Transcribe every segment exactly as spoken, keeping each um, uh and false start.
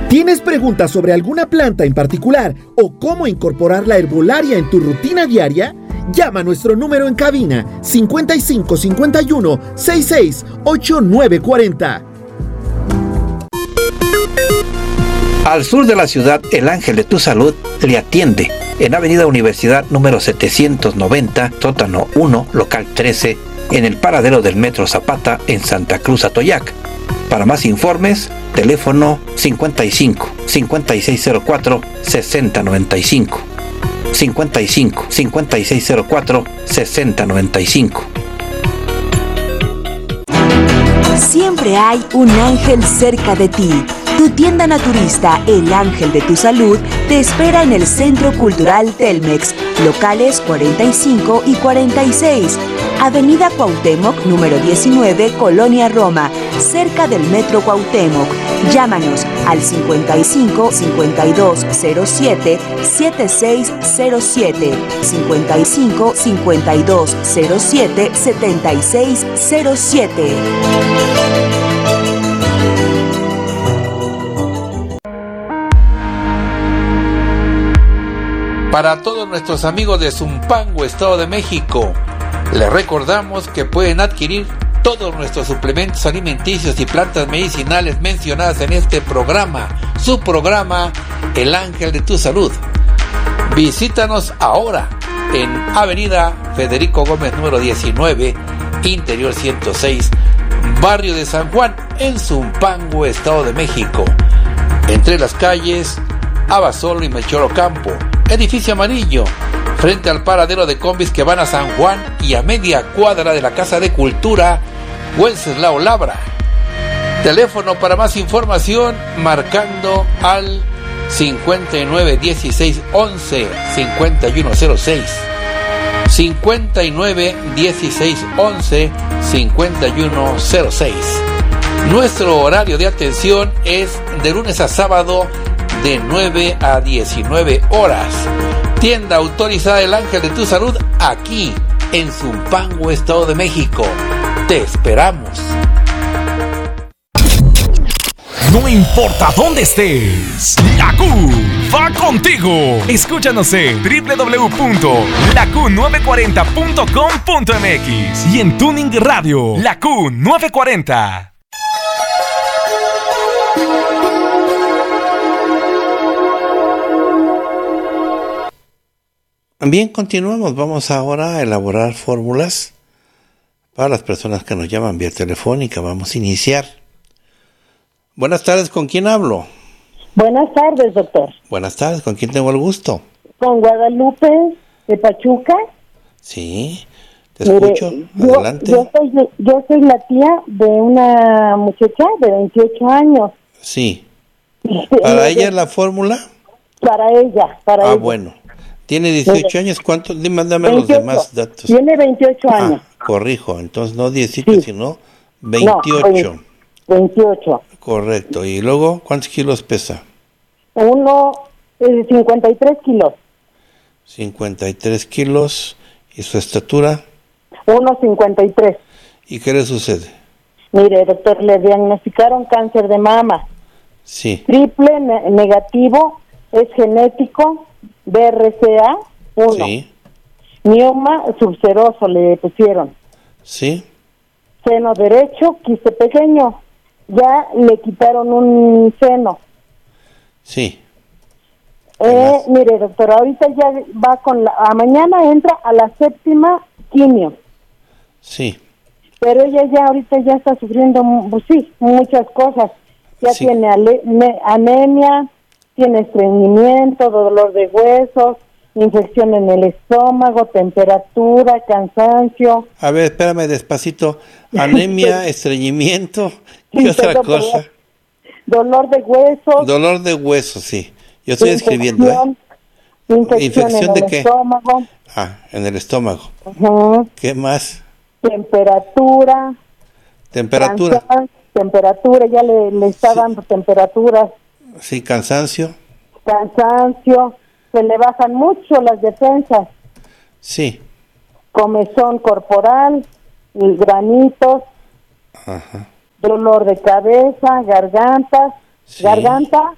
¿Tienes preguntas sobre alguna planta en particular o cómo incorporar la herbolaria en tu rutina diaria? Llama a nuestro número en cabina cincuenta y cinco cincuenta y uno sesenta y seis ochenta y nueve cuarenta. Al sur de la ciudad, el Ángel de tu Salud le atiende en Avenida Universidad número setecientos noventa, sótano uno, local trece, en el paradero del Metro Zapata en Santa Cruz, Atoyac. Para más informes, teléfono cincuenta y cinco cincuenta y seis cero cuatro sesenta noventa y cinco, cincuenta y cinco cincuenta y seis cero cuatro sesenta noventa y cinco. Siempre hay un ángel cerca de ti. Tu tienda naturista, El Ángel de tu Salud, te espera en el Centro Cultural Telmex, locales cuarenta y cinco y cuarenta y seis, Avenida Cuauhtémoc, número diecinueve, Colonia Roma, cerca del Metro Cuauhtémoc. Llámanos al cincuenta y cinco cincuenta y dos cero siete setenta y seis cero siete, cincuenta y cinco cincuenta y dos cero siete setenta y seis cero siete. Para todos nuestros amigos de Zumpango, Estado de México, les recordamos que pueden adquirir todos nuestros suplementos alimenticios y plantas medicinales mencionadas en este programa, su programa El Ángel de tu Salud. Visítanos ahora en Avenida Federico Gómez número diecinueve, Interior ciento seis, Barrio de San Juan, en Zumpango, Estado de México, entre las calles Abasolo y Melchor Ocampo. Edificio amarillo, frente al paradero de combis que van a San Juan y a media cuadra de la Casa de Cultura Wenceslao Labra. Teléfono para más información marcando al cincuenta y nueve dieciséis once cincuenta y uno cero seis, cincuenta y nueve dieciséis once cincuenta y uno cero seis. Nuestro horario de atención es de lunes a sábado de nueve a diecinueve horas. Tienda autorizada El Ángel de tu Salud, aquí en Zumpango, Estado de México. Te esperamos. No importa dónde estés, la Q va contigo. Escúchanos en doble u doble u doble u punto la q nueve cuarenta punto com punto m x y en Tuning Radio, La Q nueve cuarenta. Bien, continuamos. Vamos ahora a elaborar fórmulas para las personas que nos llaman vía telefónica. Vamos a iniciar. Buenas tardes, ¿con quién hablo? Buenas tardes, doctor. Buenas tardes, ¿con quién tengo el gusto? Con Guadalupe de Pachuca. Sí, te Mire, escucho. Yo, Adelante. yo, soy, yo soy la tía de una muchacha de veintiocho años. Sí. ¿Para ella es la fórmula? Para ella, para ah, ella. Ah, bueno. Tiene dieciocho años, ¿cuánto? Dime, dame veintiocho. Los demás datos. Tiene veintiocho ah, años. Corrijo, entonces no dieciocho, sí. sino veintiocho. No, veintiocho. Correcto, y luego, ¿cuántos kilos pesa? Uno, eh, cincuenta y tres kilos. cincuenta y tres kilos, ¿y su estatura? Uno, cincuenta y tres. ¿Y qué le sucede? Mire, doctor, le diagnosticaron cáncer de mama. Sí. Triple ne- negativo, es genético, B R C A uno. Sí. Mioma subseroso le pusieron. Sí. Seno derecho, quiste pequeño. Ya le quitaron un seno. Sí. Eh, mire, doctora, ahorita ya va con la... A mañana entra a la séptima quimio. Sí. Pero ella ya ahorita ya está sufriendo, pues sí, muchas cosas. Ya sí. tiene ale- me- anemia, tiene estreñimiento, dolor de huesos, infección en el estómago, temperatura, cansancio. A ver, espérame despacito. Anemia, estreñimiento, ¿qué Sí, otra todo cosa? Dolor de huesos. Dolor de huesos, sí. Yo estoy infección, escribiendo, ¿eh? Infección, ¿Infección en de el qué? estómago. Ah, en el estómago. Uh-huh. ¿Qué más? Temperatura. Temperatura. Cansancio, temperatura, ya le, le está Sí. dando temperaturas. Sí, cansancio. Cansancio. Se le bajan mucho las defensas. Sí. Comezón corporal, y granitos, Ajá. dolor de cabeza, garganta, Sí. garganta,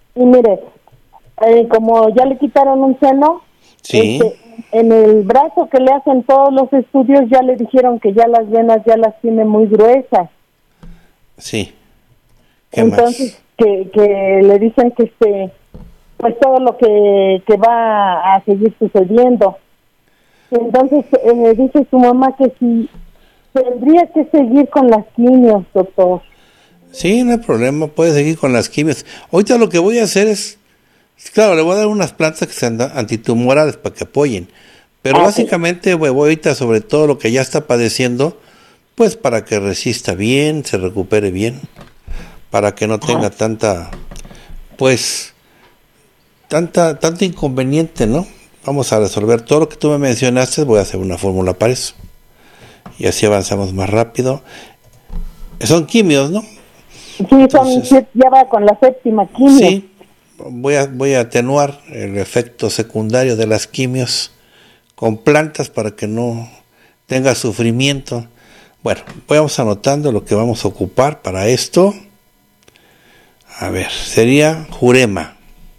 Y mire, eh, como ya le quitaron un seno, Sí. este, en el brazo que le hacen todos los estudios ya le dijeron que ya las venas ya las tiene muy gruesas. Sí. ¿Qué Entonces, más? que, que le dicen que este, pues todo lo que, que va a seguir sucediendo. Entonces, eh, dice su mamá que si tendría que seguir con las quimios, doctor. Sí, no hay problema, puede seguir con las quimios. Ahorita lo que voy a hacer es, claro, le voy a dar unas plantas que sean antitumorales para que apoyen. Pero Ah, básicamente voy ahorita sobre todo lo que ya está padeciendo, pues para que resista bien, se recupere bien, para que no tenga tanta, pues, tanta, tanto inconveniente, ¿no? Vamos a resolver todo lo que tú me mencionaste, voy a hacer una fórmula para eso. Y así avanzamos más rápido. Son quimios, ¿no? Sí, son, Entonces, ya va con la séptima quimio. sí, voy a, voy a atenuar el efecto secundario de las quimios con plantas para que no tenga sufrimiento. Bueno, vamos anotando lo que vamos a ocupar para esto. A ver, sería jurema.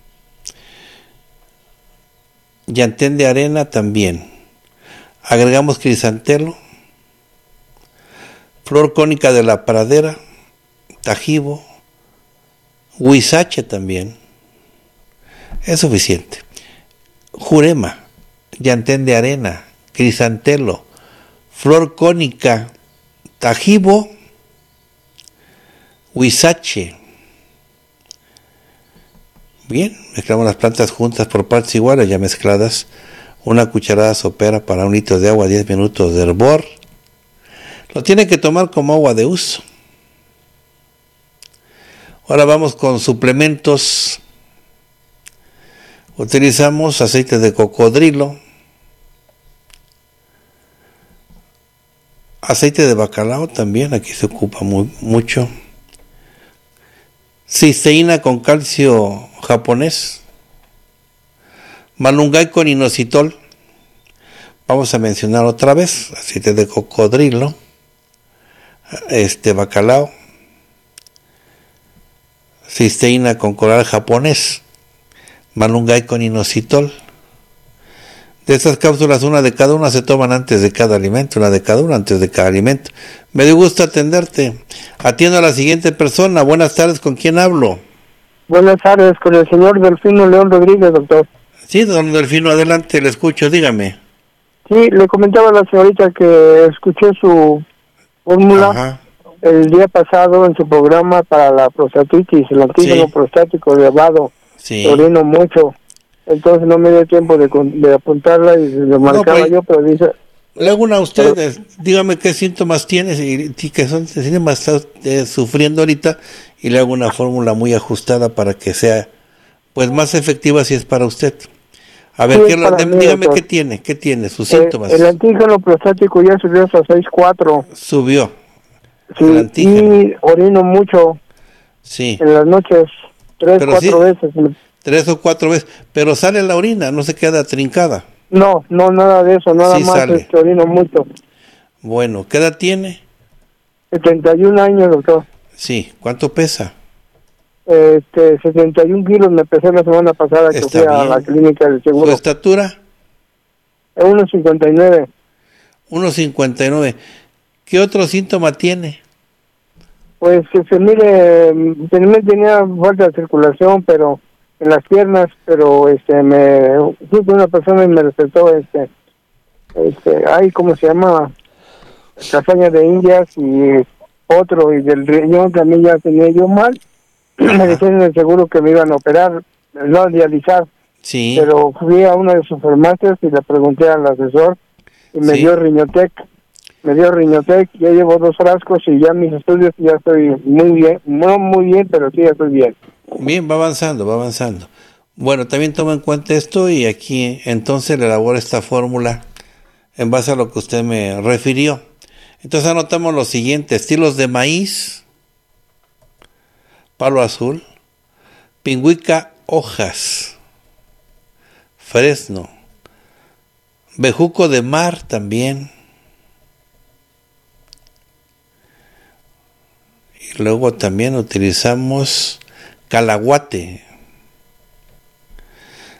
Llantén de arena también. Agregamos crisantelo. Flor cónica de la pradera. Tajibo. Huizache también. Es suficiente. Jurema. Llantén de arena. Crisantelo. Flor cónica. Tajibo. Huizache. Bien, mezclamos las plantas juntas por partes iguales, ya mezcladas. Una cucharada sopera para un litro de agua, diez minutos de hervor. Lo tiene que tomar como agua de uso. Ahora vamos con suplementos. Utilizamos aceite de cocodrilo, aceite de bacalao también, aquí se ocupa muy, mucho. Cisteína con calcio japonés, malungay con inositol. Vamos a mencionar otra vez: aceite de cocodrilo, este bacalao, cisteína con coral japonés, malungay con inositol. De estas cápsulas, una de cada una se toman antes de cada alimento, una de cada una antes de cada alimento. Me dio gusto atenderte. Atiendo a la siguiente persona. Buenas tardes, ¿con quién hablo? Buenas tardes, con el señor Delfino León Rodríguez, doctor. Sí, don Delfino, adelante, le escucho, dígame. Sí, le comentaba a la señorita que escuché su fórmula Ajá. el día pasado en su programa para la prostatitis, el antígeno Sí. prostático elevado. Sí. Orino mucho. Entonces no me dio tiempo de, con- de apuntarla y lo marcaba pues, yo, pero dice... Le hago una a usted, eh, dígame qué síntomas tiene, y, y qué son qué síntomas está usted sufriendo ahorita, y le hago una fórmula muy ajustada para que sea pues más efectiva si es para usted. A ver, Sí, ¿qué es lo- para mí, dígame doctor. qué tiene, qué tiene, sus eh, síntomas. el antígeno prostático ya subió hasta seis cuatro. Subió. Sí, El antígeno. y orino mucho Sí. en las noches, tres, Pero cuatro sí, veces. tres o cuatro veces, pero sale la orina, no se queda trincada. No, no, nada de eso, nada Sí más sale. es que orino mucho. Bueno, ¿qué edad tiene? setenta y un años, doctor. Sí, ¿cuánto pesa? Este, setenta y un kilos me pesé la semana pasada que Está fui a bien. la clínica del ¿Su seguro. estatura? uno cincuenta y nueve. uno cincuenta y nueve. ¿Qué otro síntoma tiene? Pues se, se mire, mm, tenía, tenía falta de circulación, pero en las piernas, pero este, me fui con una persona y me recetó este, este, ay, ¿cómo se llama? Castaña de indias y otro, y del riñón también ya tenía yo mal. Me dijeron en el seguro que me iban a operar, no a dializar, Sí. pero fui a una de sus farmacias y le pregunté al asesor y me Sí. dio Riñotec, me dio Riñotec, ya llevo dos frascos y ya mis estudios ya estoy muy bien, no muy bien, pero sí ya estoy bien. Bien, va avanzando, va avanzando. Bueno, también toma en cuenta esto y aquí entonces le elaboro esta fórmula en base a lo que usted me refirió. Entonces anotamos lo siguiente: estilos de maíz, palo azul, pingüica hojas, fresno, bejuco de mar también. Y luego también utilizamos calahuate.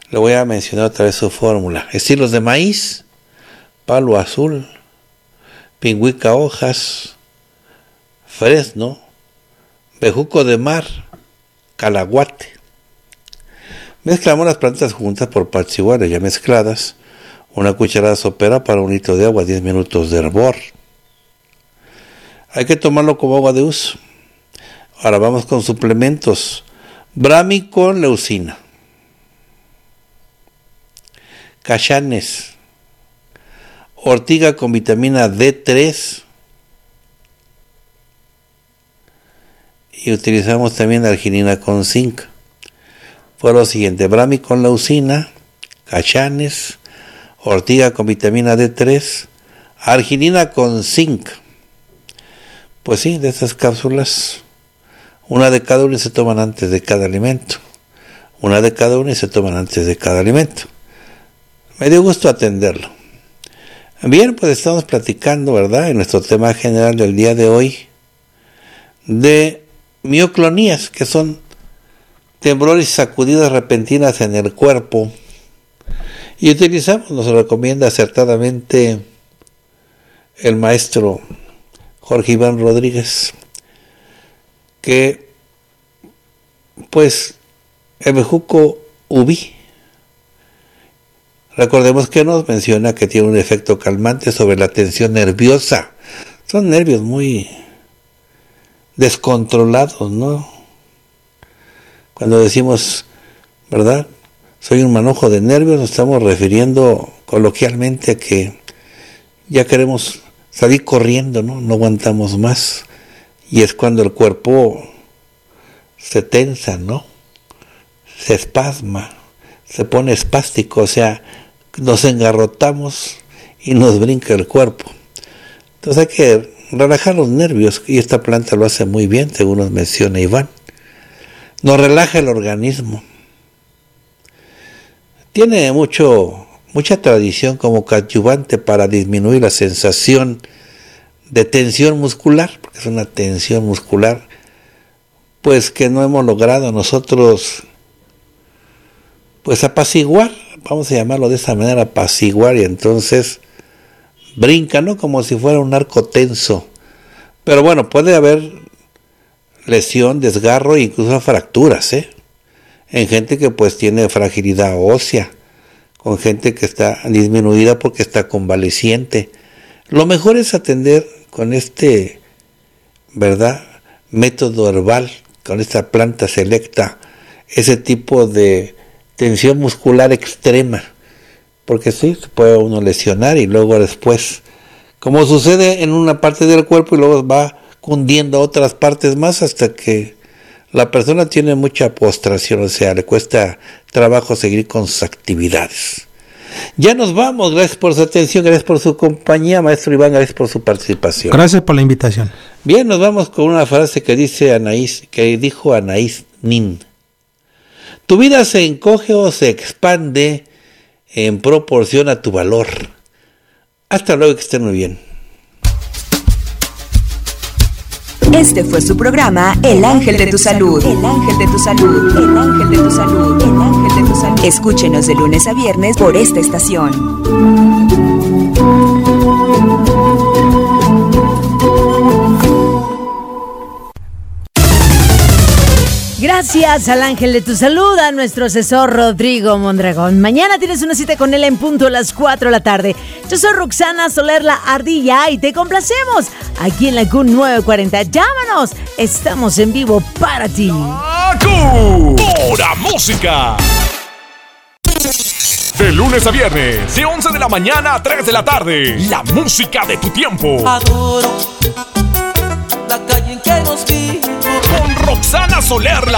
Le voy a mencionar otra vez su fórmula. Estilos de maíz, palo azul, pingüica hojas, fresno, bejuco de mar, calaguate. Mezclamos las plantas juntas por partes iguales ya mezcladas. Una cucharada sopera para un litro de agua, diez minutos de hervor. Hay que tomarlo como agua de uso. Ahora vamos con suplementos. Brahmi con leucina. Cachanes. Ortiga con vitamina D tres. Y utilizamos también arginina con zinc. Fue lo siguiente: Brahmi con leucina, cachanes, ortiga con vitamina D tres, arginina con zinc. Pues sí, de estas cápsulas, una de cada una se toman antes de cada alimento. Una de cada una se toman antes de cada alimento. Me dio gusto atenderlo. Bien, pues estamos platicando, ¿verdad?, en nuestro tema general del día de hoy, de mioclonías, que son temblores y sacudidas repentinas en el cuerpo. Y utilizamos, nos recomienda acertadamente el maestro Jorge Iván Rodríguez, que pues el bejuco ubí, recordemos que nos menciona que tiene un efecto calmante sobre la tensión nerviosa. Son nervios muy descontrolados, ¿no? Cuando decimos, ¿verdad?, soy un manojo de nervios, nos estamos refiriendo coloquialmente a que ya queremos salir corriendo, ¿no? No aguantamos más. Y es cuando el cuerpo se tensa, ¿no? Se espasma, se pone espástico, o sea, nos engarrotamos y nos brinca el cuerpo. Entonces hay que relajar los nervios, y esta planta lo hace muy bien, según nos menciona Iván. Nos relaja el organismo. Tiene mucho, mucha tradición como coadyuvante para disminuir la sensación de tensión muscular, porque es una tensión muscular pues que no hemos logrado nosotros pues apaciguar, vamos a llamarlo de esa manera, apaciguar, y entonces brinca, ¿no?, como si fuera un arco tenso. Pero bueno, puede haber lesión, desgarro e incluso fracturas, ¿eh? En gente que pues tiene fragilidad ósea, con gente que está disminuida porque está convaleciente. Lo mejor es atender con este, ¿verdad?, método herbal, con esta planta selecta, ese tipo de tensión muscular extrema, porque sí, se puede uno lesionar y luego después, como sucede en una parte del cuerpo, y luego va cundiendo a otras partes más hasta que la persona tiene mucha postración, o sea, le cuesta trabajo seguir con sus actividades. Ya nos vamos, gracias por su atención, gracias por su compañía, maestro Iván, gracias por su participación. Gracias por la invitación. Bien, nos vamos con una frase que dice Anaís, que dijo Anaís Nin. Tu vida se encoge o se expande en proporción a tu valor. Hasta luego, que estén muy bien. Este fue su programa El Ángel de tu Salud. El Ángel de tu Salud. El Ángel de tu Salud. El Ángel de tu Salud. Escúchenos de lunes a viernes por esta estación. Gracias al Ángel de tu Salud, a nuestro asesor Rodrigo Mondragón. Mañana tienes una cita con él en punto a las cuatro de la tarde. Yo soy Roxana Soler, la Ardilla, y te complacemos aquí en la Q nueve cuarenta. Llámanos, estamos en vivo para ti. La Q, pura música. De lunes a viernes, de once de la mañana a tres de la tarde. La música de tu tiempo. Adoro la calle en que nos vimos. Con Roxana Soler, la